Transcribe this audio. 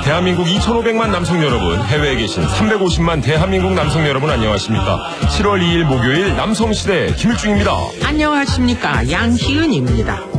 대한민국 2,500만 남성 여러분, 해외에 계신 350만 대한민국 남성 여러분 안녕하십니까? 7월 2일 목요일 남성시대 김일중입니다. 안녕하십니까, 양희은입니다.